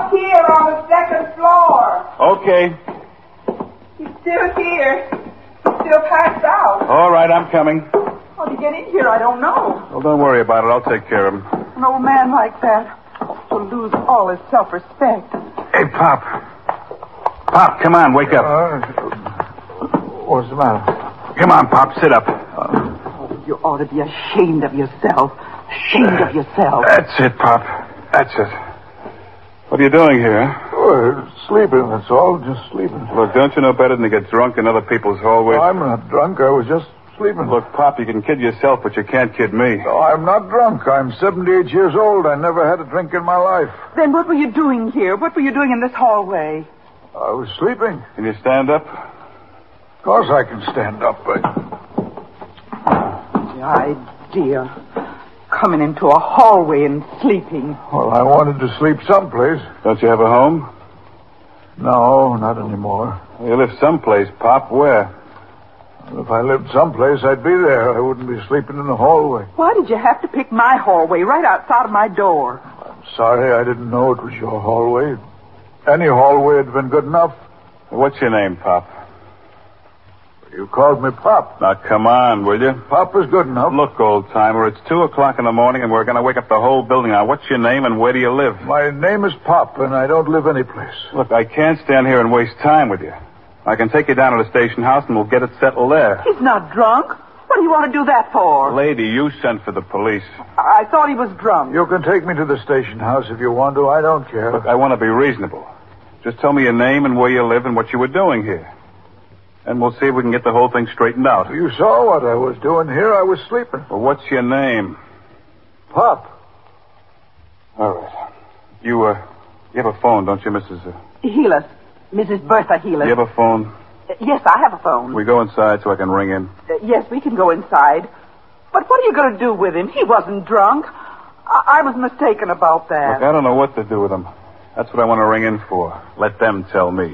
Up here on the second floor. Okay. He's still here. He's still passed out. All right, I'm coming. How did he get in here? I don't know. Well, don't worry about it. I'll take care of him. An old man like that will lose all his self-respect. Hey, Pop. Pop, come on, wake up. What's the matter? Come on, Pop, sit up. You ought to be ashamed of yourself. Ashamed of yourself. That's it, Pop. That's it. What are you doing here, huh? Oh, sleeping, that's all. Just sleeping. Look, don't you know better than to get drunk in other people's hallways? No, I'm not drunk. I was just sleeping. Look, Pop, you can kid yourself, but you can't kid me. No, I'm not drunk. I'm 78 years old. I never had a drink in my life. Then what were you doing here? What were you doing in this hallway? I was sleeping. Can you stand up? Of course I can stand up, but... The idea. Coming into a hallway and sleeping. Well, I wanted to sleep someplace. Don't you have a home? No, not anymore. You live someplace, Pop. Where? Well, if I lived someplace, I'd be there. I wouldn't be sleeping in the hallway. Why did you have to pick my hallway right outside of my door? I'm sorry. I didn't know it was your hallway. Any hallway had been good enough. What's your name, Pop? You called me Pop. Now, come on, will you? Pop is good enough. Look, old-timer, it's 2 o'clock in the morning, and we're going to wake up the whole building. Now, what's your name, and where do you live? My name is Pop, and I don't live anyplace. Look, I can't stand here and waste time with you. I can take you down to the station house, and we'll get it settled there. He's not drunk. What do you want to do that for? Lady, you sent for the police. I thought he was drunk. You can take me to the station house if you want to. I don't care. Look, I want to be reasonable. Just tell me your name and where you live and what you were doing here. And we'll see if we can get the whole thing straightened out. You saw what I was doing here. I was sleeping. Well, what's your name? Pop. All right. You have a phone, don't you, Mrs. Healis. Mrs. Bertha Healis. You have a phone? Yes, I have a phone. We go inside so I can ring in. Yes, we can go inside. But what are you going to do with him? He wasn't drunk. I was mistaken about that. Look, I don't know what to do with him. That's what I want to ring in for. Let them tell me.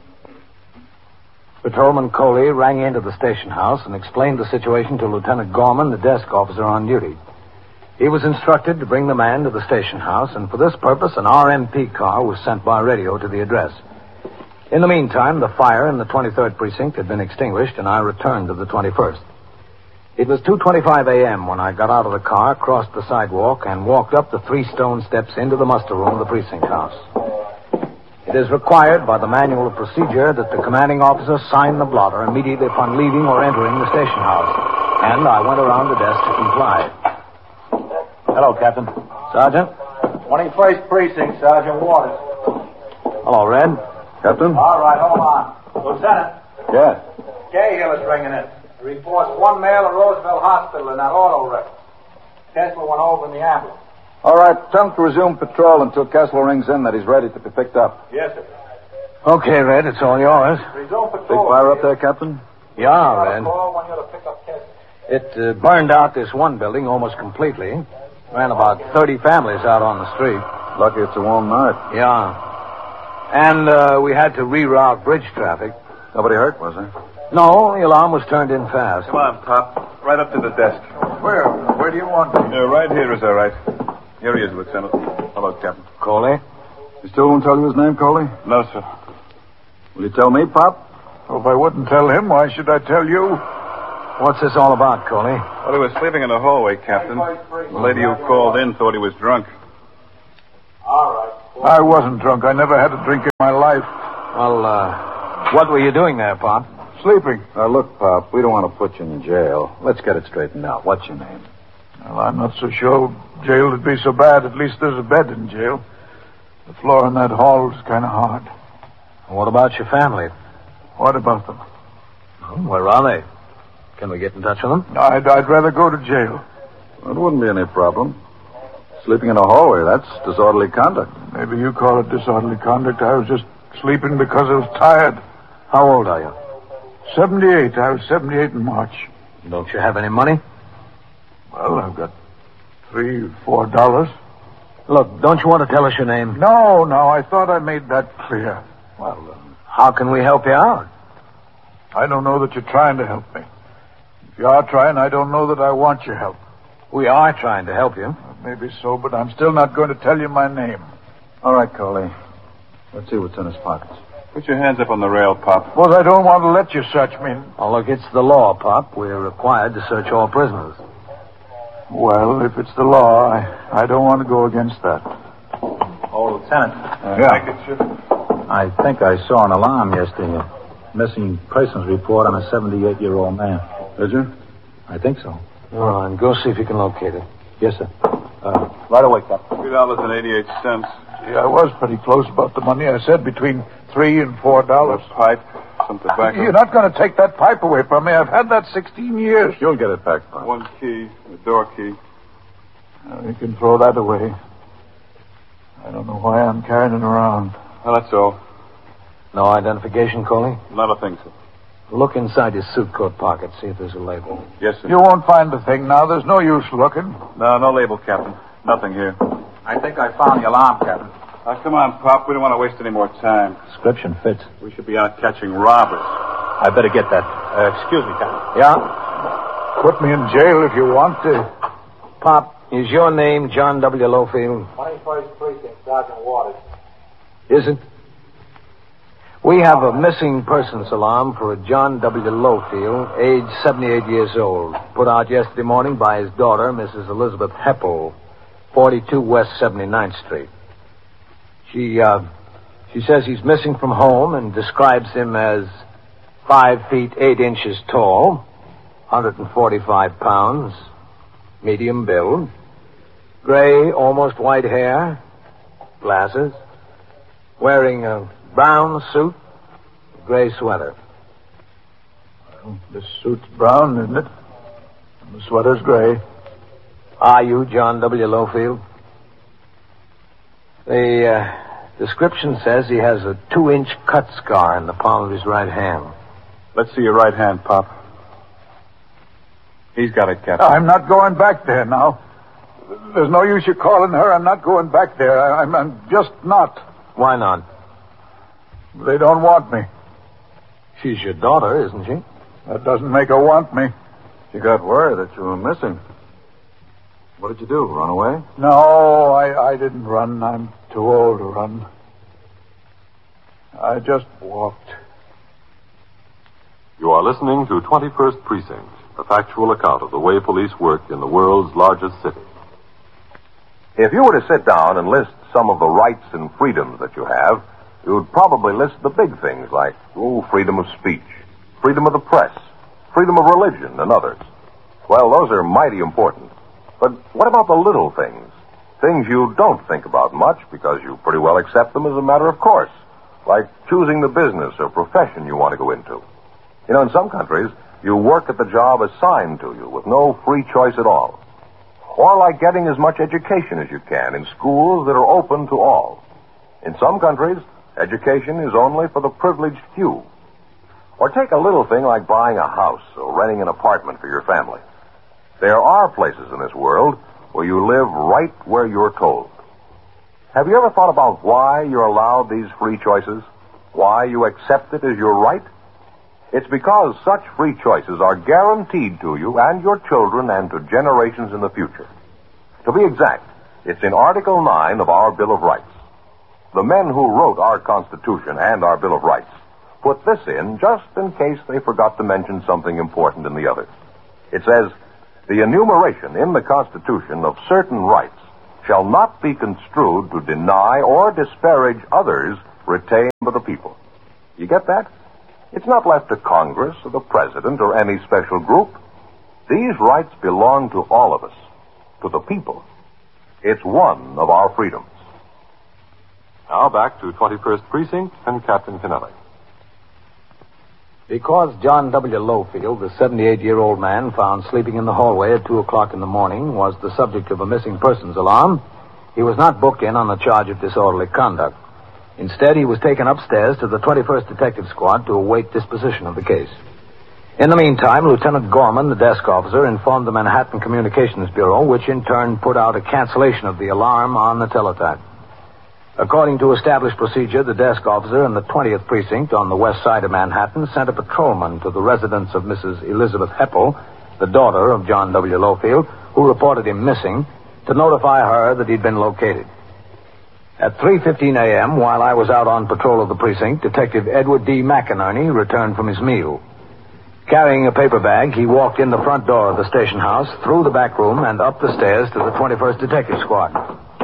Patrolman Coley rang into the station house and explained the situation to Lieutenant Gorman, the desk officer on duty. He was instructed to bring the man to the station house, and for this purpose, an RMP car was sent by radio to the address. In the meantime, the fire in the 23rd precinct had been extinguished, and I returned to the 21st. It was 2:25 a.m. when I got out of the car, crossed the sidewalk, and walked up the 3 stone steps into the muster room of the precinct house. It is required by the manual of procedure that the commanding officer sign the blotter immediately upon leaving or entering the station house, and I went around the desk to comply. Hello, Captain. Sergeant? 21st Precinct, Sergeant Waters. Hello, Red. Captain? All right, hold on. Lieutenant, Yes. Cahill is ringing in. He reports one male at Roosevelt Hospital in that auto wreck. Kessler went over in the ambulance. All right, tell him to resume patrol until Kessler rings in that he's ready to be picked up. Yes, sir. Okay, Red, it's all yours. Resume Big patrol. fire up there, Captain? Yeah, Red. Call when you're to pick up Kessler. It burned out this one building almost completely. Ran about 30 families out on the street. Lucky it's a warm night. Yeah. And we had to reroute bridge traffic. Nobody hurt, was there? No, the alarm was turned in fast. Come on, Pop. Right up to the desk. Where? Where do you want me? Right here is all right. Here he is, Lieutenant. Hello, Captain. Coley? You still won't tell you his name, Coley? No, sir. Will you tell me, Pop? Well, if I wouldn't tell him, why should I tell you? What's this all about, Coley? Well, he was sleeping in the hallway, Captain. The lady who called in thought he was drunk. All right. I wasn't drunk. I never had a drink in my life. Well, what were you doing there, Pop? Sleeping. Now, look, Pop, we don't want to put you in jail. Let's get it straightened out. What's your name? Well, I'm not so sure jail would be so bad. At least there's a bed in jail. The floor in that hall is kind of hard. What about your family? What about them? Well, where are they? Can we get in touch with them? I'd rather go to jail. Well, it wouldn't be any problem. Sleeping in a hallway, that's disorderly conduct. Maybe you call it disorderly conduct. I was just sleeping because I was tired. How old are you? 78. I was 78 in March. Don't you have any money? Well, I've got $3-4. Look, don't you want to tell us your name? No, I thought I made that clear. Well, how can we help you out? I don't know that you're trying to help me. If you are trying, I don't know that I want your help. We are trying to help you. Maybe so, but I'm still not going to tell you my name. All right, Coley. Let's see what's in his pockets. Put your hands up on the rail, Pop. Well, I don't want to let you search me. Oh, look, it's the law, Pop. We're required to search all prisoners. Well, if it's the law, I don't want to go against that. Oh, Lieutenant. I think I saw an alarm yesterday. A missing persons report on a 78-year-old man. Did you? I think so. All right, go see if you can locate it. Yes, sir. Right away, Captain. $3.88. Yeah, I was pretty close about the money. I said between $3 and $4. A pipe, some tobacco. You're not going to take that pipe away from me. I've had that 16 years. You'll get it back, Pop. One key, a door key. You can throw that away. I don't know why I'm carrying it around. Well, that's all. No identification, Coley? Not a thing, sir. Look inside his suit coat pocket, see if there's a label. Yes, sir. You won't find the thing now. There's no use looking. No label, Captain. Nothing here. I think I found the alarm, Captain. Now, come on, Pop. We don't want to waste any more time. Description fits. We should be out catching robbers. I better get that. Excuse me, Captain. Yeah? Put me in jail if you want to. Pop, is your name John W. Lowfield? 21st Precinct, Sergeant Waters. Is it? We have a missing persons alarm for a John W. Lowfield, age 78 years old, put out yesterday morning by his daughter, Mrs. Elizabeth Heppel, 42 West 79th Street. She says he's missing from home and describes him as 5 feet 8 inches tall, 145 pounds, medium build, gray, almost white hair, glasses, wearing a brown suit, gray sweater. Well, this suit's brown, isn't it? And the sweater's gray. Are you John W. Lowfield? The description says he has a 2-inch cut scar in the palm of his right hand. Let's see your right hand, Pop. He's got it, Captain. I'm not going back there now. There's no use you calling her. I'm not going back there. I'm just not. Why not? They don't want me. She's your daughter, isn't she? That doesn't make her want me. She got word that you were missing. What did you do? Run away? No, I didn't run. I'm too old to run. I just walked. You are listening to 21st Precinct, a factual account of the way police work in the world's largest city. If you were to sit down and list some of the rights and freedoms that you have, you'd probably list the big things like, freedom of speech, freedom of the press, freedom of religion, and others. Well, those are mighty important. But what about the little things? Things you don't think about much because you pretty well accept them as a matter of course, like choosing the business or profession you want to go into. You know, in some countries, you work at the job assigned to you with no free choice at all. Or like getting as much education as you can in schools that are open to all. In some countries, education is only for the privileged few. Or take a little thing like buying a house or renting an apartment for your family. There are places in this world where you live right where you're told. Have you ever thought about why you're allowed these free choices? Why you accept it as your right? It's because such free choices are guaranteed to you and your children and to generations in the future. To be exact, it's in Article 9 of our Bill of Rights. The men who wrote our Constitution and our Bill of Rights put this in just in case they forgot to mention something important in the others. It says, the enumeration in the Constitution of certain rights shall not be construed to deny or disparage others retained by the people. You get that? It's not left to Congress or the President or any special group. These rights belong to all of us, to the people. It's one of our freedoms. Now back to 21st Precinct and Captain Kennelly. Because John W. Lowfield, the 78-year-old man found sleeping in the hallway at 2 o'clock in the morning, was the subject of a missing persons alarm, he was not booked in on the charge of disorderly conduct. Instead, he was taken upstairs to the 21st Detective Squad to await disposition of the case. In the meantime, Lieutenant Gorman, the desk officer, informed the Manhattan Communications Bureau, which in turn put out a cancellation of the alarm on the teletype. According to established procedure, the desk officer in the 20th Precinct on the west side of Manhattan sent a patrolman to the residence of Mrs. Elizabeth Heppel, the daughter of John W. Lowfield, who reported him missing, to notify her that he'd been located. At 3:15 a.m., while I was out on patrol of the precinct, Detective Edward D. McInerney returned from his meal. Carrying a paper bag, he walked in the front door of the station house, through the back room, and up the stairs to the 21st Detective Squad.